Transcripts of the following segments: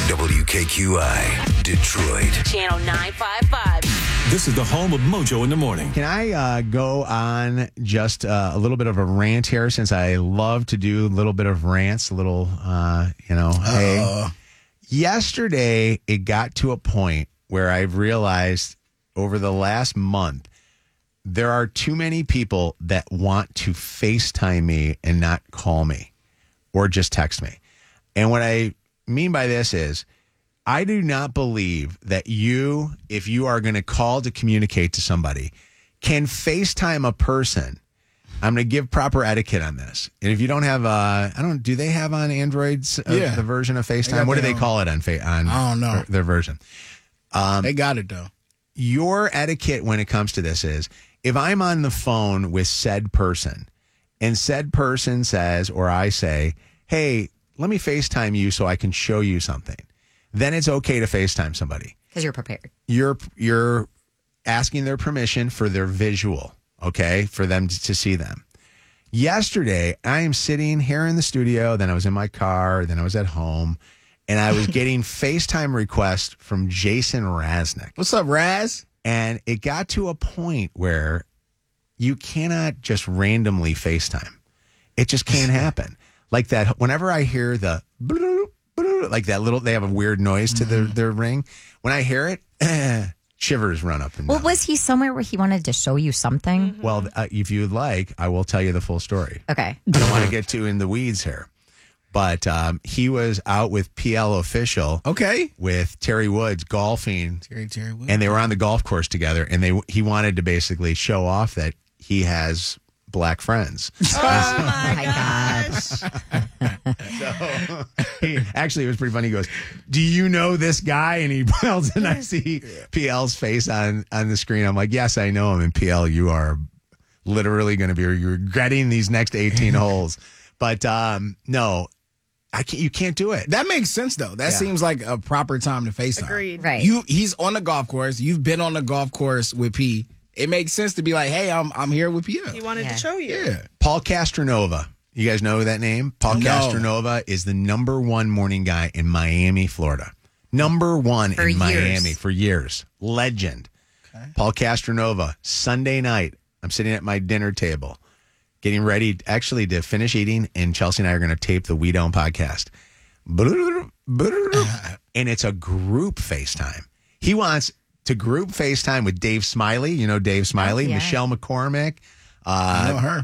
WKQI, Detroit. Channel 955. This is the home of Mojo in the Morning. Can I go on just a little bit of a rant here, since I love to do a little bit of rants, a little, hey. Yesterday, it got to a point where I've realized over the last month, there are too many people that want to FaceTime me and not call me or just text me. And what I mean by this is, I do not believe that you, if you are going to call to communicate to somebody, can FaceTime a person. I'm going to give proper etiquette on this. And if you don't have, do they have on Androids the version of FaceTime? What do they call it on I don't know. Their version? They got it, though. Your etiquette when it comes to this is, if I'm on the phone with said person and said person says, or I say, hey, let me FaceTime you so I can show you something, then it's okay to FaceTime somebody. Because you're prepared. You're asking their permission for their visual, okay, for them to see them. Yesterday, I am sitting here in the studio, then I was in my car, then I was at home, and I was getting FaceTime requests from Jason Raznick. What's up, Raz? And it got to a point where you cannot just randomly FaceTime. It just can't happen. Like that, whenever I hear the like that little, they have a weird noise to their ring. When I hear it, shivers run up and down. Well, was he somewhere where he wanted to show you something? Mm-hmm. Well, if you'd like, I will tell you the full story. Okay. I don't want to get too in the weeds here. But he was out with PL Official. Okay. With Terry Woods golfing. Terry Woods. And they were on the golf course together. And he wanted to basically show off that he has black friends. Oh, my gosh. Actually, it was pretty funny. He goes, do you know this guy? And he bells, and I see PL's face on the screen. I'm like, yes, I know him. And PL, you are literally going to be regretting these next 18 holes. But no, you can't do it. That makes sense, though. That seems like a proper time to FaceTime. Agreed. Right. He's on the golf course. You've been on the golf course with P. It makes sense to be like, hey, I'm here with P. He wanted to show you. Yeah. Paul Castronova. You guys know that name? Paul Castronova is the number one morning guy in Miami, Florida. Number one in Miami for years. Legend. Okay. Paul Castronova. Sunday night, I'm sitting at my dinner table, getting ready actually to finish eating, and Chelsea and I are going to tape the We Don't podcast. And it's a group FaceTime. He wants to group FaceTime with Dave Smiley. You know Dave Smiley, Michelle McCormick. I know her.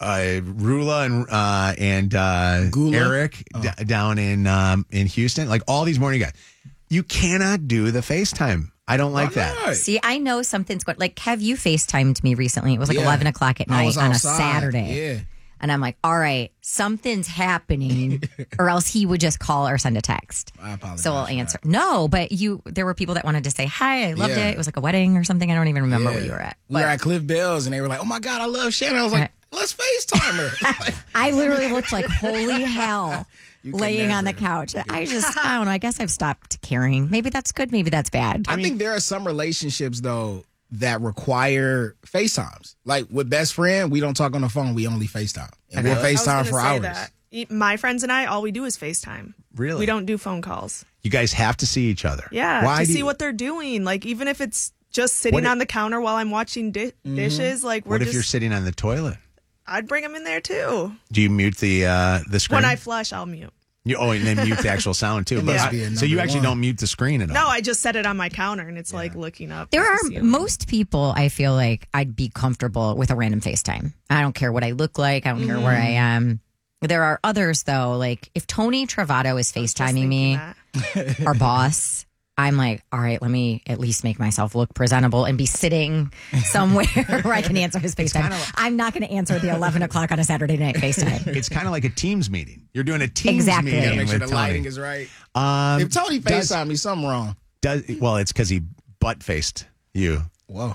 Rula and Eric down in Houston. Like all these morning guys. You cannot do the FaceTime. I don't like that. See, I know something's going. Like, have you FaceTimed me recently? It was like 11 o'clock at night on a Saturday. Yeah. And I'm like, all right, something's happening, or else he would just call or send a text. I apologize. So I'll answer. No, but there were people that wanted to say, hi, I loved it. It was like a wedding or something. I don't even remember where you were at. We were at Cliff Bell's, and they were like, oh, my God, I love Shannon. I was like, let's FaceTime her. I literally looked like holy hell laying on the couch. I don't know. I guess I've stopped caring. Maybe that's good. Maybe that's bad. I think there are some relationships, though, that require FaceTimes. Like with best friend, we don't talk on the phone. We only FaceTime. And we'll FaceTime for hours. That. My friends and I, all we do is FaceTime. Really? We don't do phone calls. You guys have to see each other. Yeah, see what they're doing. Like, even if it's just sitting on the counter while I'm watching dishes. Like, what if you're sitting on the toilet? I'd bring them in there, too. Do you mute the screen? When I flush, I'll mute. And then mute the actual sound, too. So you actually don't mute the screen at all? No, I just set it on my counter, and it's like looking up. There are most people, I feel like I'd be comfortable with a random FaceTime. I don't care what I look like. I don't care where I am. There are others, though, like if Tony Travato is FaceTiming me, our boss, I'm like, all right, let me at least make myself look presentable and be sitting somewhere where I can answer his FaceTime. I'm not going to answer the 11 o'clock on a Saturday night FaceTime. It's kind of like a Teams meeting. You're doing a Teams meeting. You gotta make sure with the Tony. lighting is right. If Tony FaceTime me, something wrong. Well, it's because he butt-faced you. Whoa.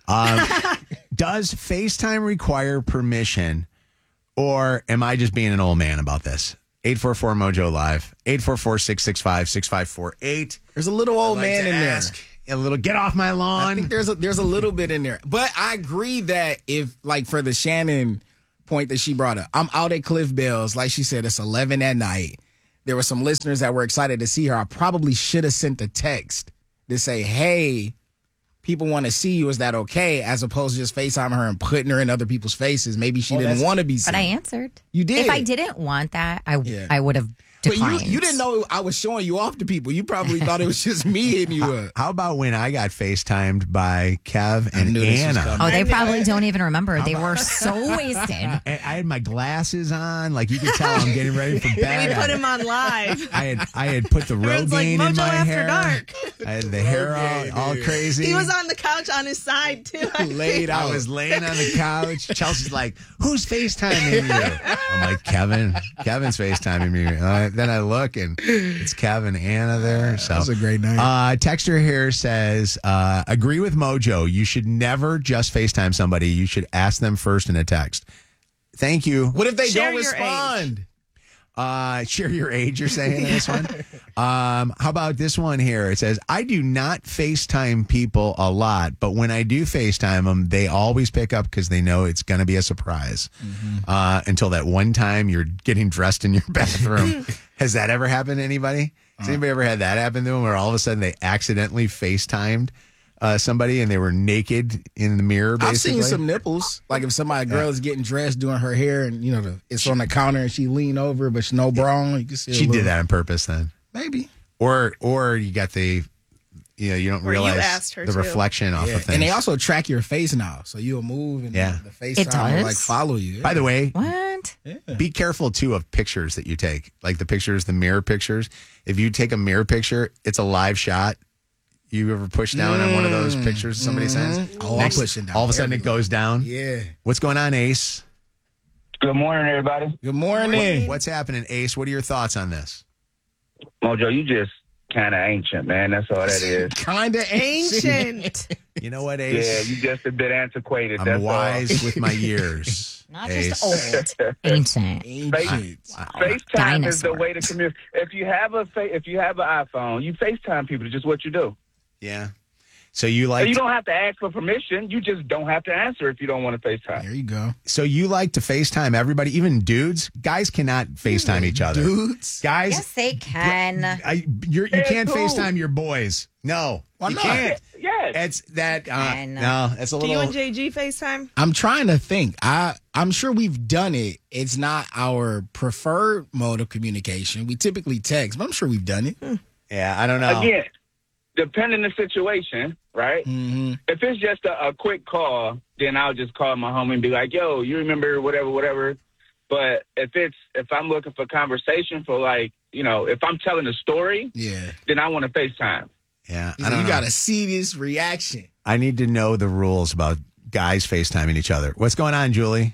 Does FaceTime require permission, or am I just being an old man about this? 844-MOJO Live, 844-665-6548. There's a little old man in there. A little get off my lawn. I think there's a little bit in there. But I agree that if, like, for the Shannon point that she brought up, I'm out at Cliff Bell's. Like she said, it's 11 at night. there were some listeners that were excited to see her. I probably should have sent a text to say, hey, people want to see you. Is that okay? As opposed to just FaceTime her and putting her in other people's faces. Maybe she didn't want to be seen. But I answered. You did. If I didn't want that, I would have declined. But you didn't know I was showing you off to people. You probably thought it was just me hitting you up. How about when I got FaceTimed by Kev and Anna? Oh, they probably don't even remember. They were so wasted. And I had my glasses on, like you could tell I'm getting ready for bed. We put him on live. I had put the Everyone's like, Rogaine in Mojo my After hair. Dark. I had the hair all crazy. He was on the couch on his side, too. Laid out. I was laying on the couch. Chelsea's like, "Who's FaceTiming you?" I'm like, "Kevin. Kevin's FaceTiming me." Then I look and it's Kevin and Anna there. So That was a great night. Texter here says, agree with Mojo. You should never just FaceTime somebody. You should ask them first in a text. Thank you. What if they Share don't your respond? Share your age, you're saying in this one. How about this one here? It says, I do not FaceTime people a lot, but when I do FaceTime them, they always pick up because they know it's going to be a surprise. Until that one time you're getting dressed in your bathroom. Has that ever happened to anybody? Has anybody ever had that happen to them where all of a sudden they accidentally FaceTimed somebody and they were naked in the mirror, basically? I've seen some nipples. Like if a girl is getting dressed, doing her hair, and it's on the counter, and she lean over, but she's no bra on. You can see She did that on purpose then. Maybe. Or you got the, you don't Or you realize asked her the to. reflection off of things. And they also track your face now, so you'll move and the face It time will does? like follow you. By the way, What? be careful too of pictures that you take, like the mirror pictures. If you take a mirror picture, it's a live shot. You ever push down on one of those pictures somebody sends? Oh, I'm pushing down all of a sudden it goes down. Yeah. What's going on, Ace? Good morning, everybody. Good morning. What's happening, Ace? What are your thoughts on this? Mojo, you just kind of ancient, man. That's all that is. Kind of Ancient. You know what, Yeah, Ace? you just a bit antiquated. I'm that's wise with my years. Not Ace. just old. Ancient. Ancient. FaceTime is the way to Dinosaurs. communicate. If you have an iPhone, you FaceTime people. It's just what you do. Yeah. So you like And you don't have to ask for permission. You just don't have to answer if you don't want to FaceTime. There you go. So you like to FaceTime everybody, even dudes? Guys cannot FaceTime each other. Dudes. Guys, Yes, they can. you can't cool. FaceTime your boys. No, Why you not? can't. Yes. It's that. I know. No, it's a Do you little. and JG FaceTime? I'm trying to think. I'm sure we've done it. It's not our preferred mode of communication. We typically text, but I'm sure we've done it. Yeah, I don't know. Again, depending on the situation, right? Mm-hmm. If it's just a quick call, then I'll just call my homie and be like, yo, you remember whatever. But if I'm looking for conversation for like, if I'm telling a story, Yeah. then I want to FaceTime. Yeah, You I don't know. got to see this reaction. I need to know the rules about guys FaceTiming each other. What's going on, Julie?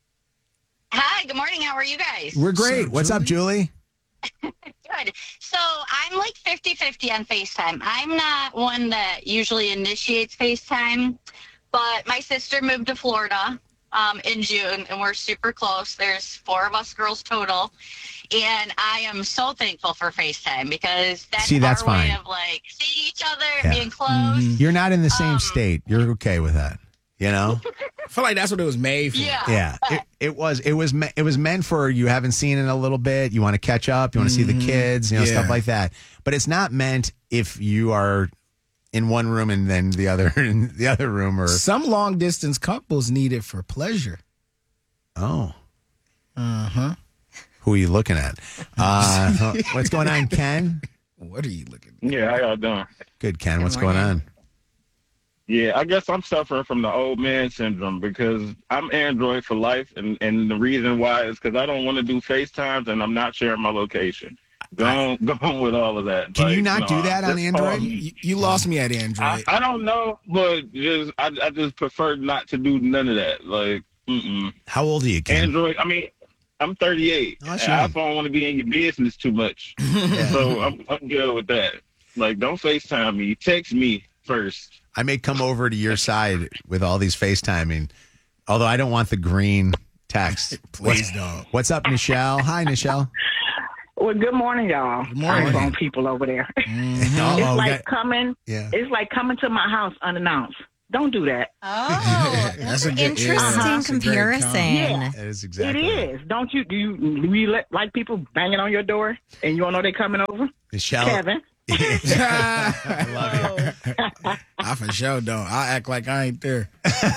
Hi, good morning. How are you guys? We're great. up, What's up, Julie? Good. So I'm like 50-50 on FaceTime. I'm not one that usually initiates FaceTime, but my sister moved to Florida in June, and we're super close. There's 4 of us girls total, and I am so thankful for FaceTime because that's See, that's our way fine. of like seeing each other, Yeah. being close. You're not in the same state. You're okay with that. You know? I feel like that's what it was made for. Yeah. Yeah, it was meant for you haven't seen in a little bit. You want to catch up. You want to see the kids. Yeah. Stuff like that. But it's not meant if you are in one room and then the other in the other room. Or Some long distance couples need it for pleasure. who are you looking at? What's going on, Ken? What are you looking at? Yeah, how y'all doing? Good, Ken. What's morning. going on? Yeah, I guess I'm suffering from the old man syndrome because I'm Android for life, and the reason why is because I don't want to do FaceTimes and I'm not sharing my location. Going with all of that. Can you not do that on just Android? call me. You lost me at Android. I don't know, but I just prefer not to do none of that. Like, How old are you, Ken? Android. I mean, I'm 38. Oh, And sure. I don't want to be in your business too much, so I'm good with that. Like, don't FaceTime me. Text me first. I may come over to your side with all these FaceTiming, although I don't want the green text. Please don't. What's up, Nichelle? Hi, Nichelle. Well, good morning, y'all. Good morning. iPhone people over there. Uh-oh, It's like got- coming. yeah. It's like coming to my house unannounced. Don't do that. Oh, That's a good- interesting that's a great comparison. comment. That is exactly It is. Don't you? Do you like people banging on your door and you don't know they coming over? Michelle. Kevin. I love you. I for sure don't. I act like I ain't there.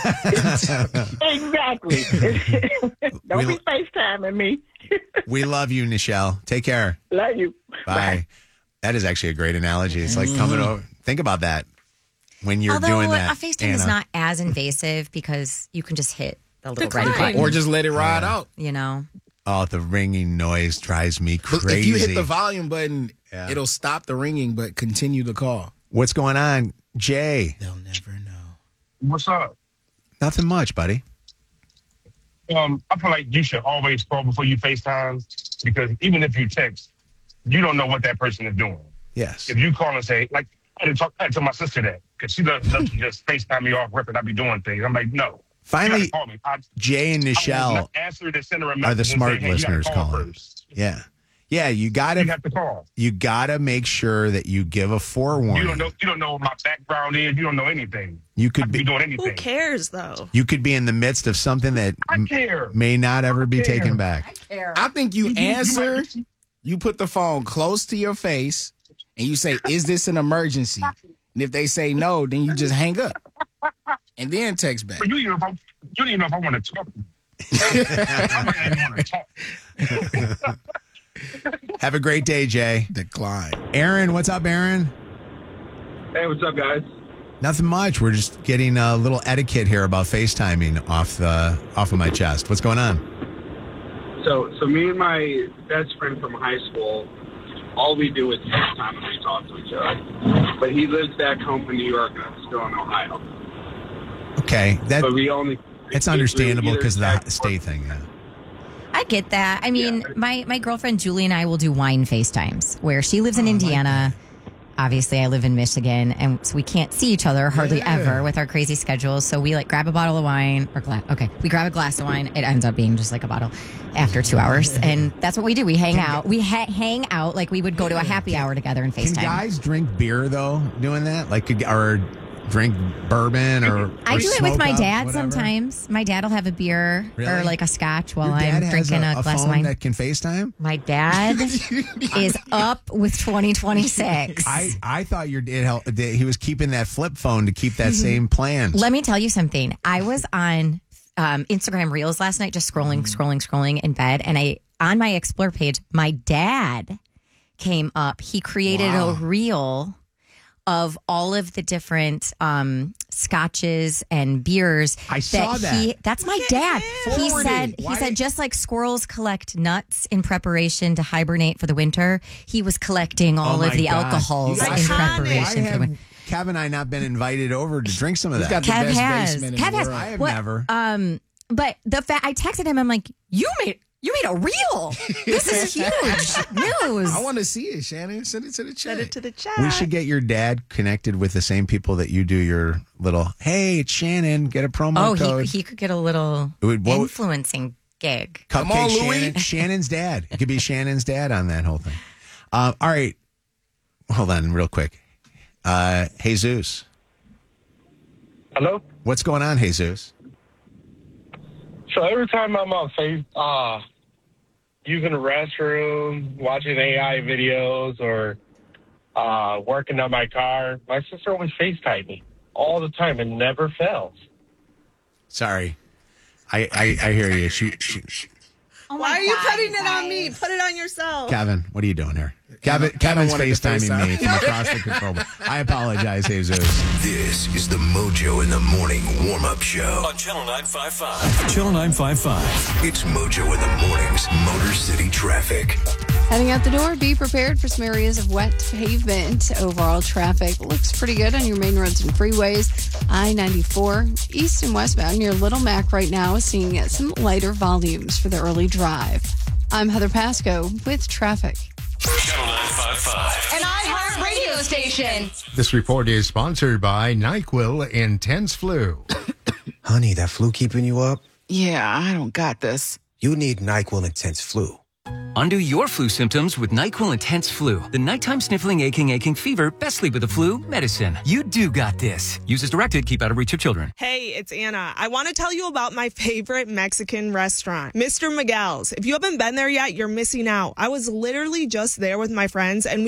Exactly. Don't be FaceTiming me. We love you, Nichelle. Take care. Love you. Bye. That is actually a great analogy. It's like coming over. Think about that when you're Although doing that. a FaceTime is Anna. not as invasive because you can just hit the little red Decline. button. Or just let it ride out. You know, Oh, the ringing noise drives me But crazy. if you hit the volume button, Yeah. it'll stop the ringing but continue the call. What's going on, Jay? They'll never know. What's up? Nothing much, buddy. I feel like you should always call before you FaceTime because even if you text, you don't know what that person is doing. Yes. If you call and say, like, I had to tell my sister that because she doesn't just FaceTime me off rip and I be doing things. I'm like, no. Finally, You gotta call me. Jay and I Nichelle will answer to send her a message are the and smart say, hey, you gotta listeners call calling. first. Yeah. Yeah, you You gotta have to call. make sure that you give a forewarning. You don't know what my background is. You don't know anything. You I could could be be doing Who anything. cares, though? you could be in the midst of something that I care. may not ever be care. taken back. I think you answer, you put the phone close to your face, and you say, "Is this an emergency?" And if they say no, then you just hang up. And then text back. But you don't even know if I want to talk. I might not even want to talk. Have a great day, Jay. Decline. Aaron, what's up, Aaron? Hey, what's up, guys? Nothing much. We're just getting a little etiquette here about FaceTiming off of my chest. What's going on? So me and my best friend from high school, all we do is FaceTime and we talk to each other. But he lives back home in New York and I'm still in Ohio. Okay, But we only. that's understandable either because of the text or- state thing. Yeah. I get that. I mean, my girlfriend Julie and I will do wine FaceTimes where she lives in Indiana. Obviously, I live in Michigan, and so we can't see each other hardly ever with our crazy schedules. So we like grab a bottle of wine or glass. Okay, we grab a glass of wine. It ends up being just like a bottle after 2 hours, and that's what we do. We hang out. We hang out like we would go to a happy hour together and Can FaceTime. guys drink beer though? Doing that, like, or drink bourbon or I do it with smoke my up, dad whatever? sometimes. My dad will have a a beer or like a scotch while Your dad I'm has drinking a a glass of phone wine. that can FaceTime. My dad is up with 2026. I thought he was keeping that flip phone to keep that same plan. Let me tell you something. I was on Instagram Reels last night, just scrolling in bed, and on my Explore page, my dad came up. He created a reel of all of the different scotches and beers. I saw that. That's my dad. He Forward said it. just like squirrels collect nuts in preparation to hibernate for the winter, he was collecting all Oh of my the God. alcohols You in guys- preparation Why for the winter. have Kev and I not been invited over to drink some of that? He's got the Kev best has. basement in Kev the has. world. I have What- never. But the fact I texted him, I'm like, you made a reel. This is huge news. I want to see it, Shannon. Send it to the chat. Send it to the chat. We should get your dad connected with the same people that you do your little, hey, it's Shannon, get a promo code. he could get a little What- influencing gig. Come on, Cupcake Louis. Shannon, Shannon's dad. It could be Shannon's dad on that whole thing. All right. Hold on real quick. Jesus. Hello? What's going on, Jesus? So every time I'm on using the restroom, watching AI videos, or working on my car, my sister always FaceTime me all the time and never fails. Sorry. I hear you. Why are you putting it on me? Put it on yourself. Kevin, what are you doing here? Kevin's FaceTiming me from across the control room. I apologize, Jesus. This is the Mojo in the Morning warm-up show. On Channel 955. Channel 955. It's Mojo in the Morning's Motor City traffic. Heading out the door, be prepared for some areas of wet pavement. Overall traffic looks pretty good on your main roads and freeways. I-94 east and westbound near Little Mac right now is seeing some lighter volumes for the early drive. I'm Heather Pasco with traffic. Channel 955. An iHeart radio station. This report is sponsored by NyQuil Intense Flu. Honey, that flu keeping you up? Yeah, I don't got this. You need NyQuil Intense Flu. Undo your flu symptoms with NyQuil Intense Flu. The nighttime sniffling, aching fever, best sleep with the flu medicine. You do got this. Use as directed. Keep out of reach of children. Hey, it's Anna. I want to tell you about my favorite Mexican restaurant, Mr. Miguel's. If you haven't been there yet, you're missing out. I was literally just there with my friends, and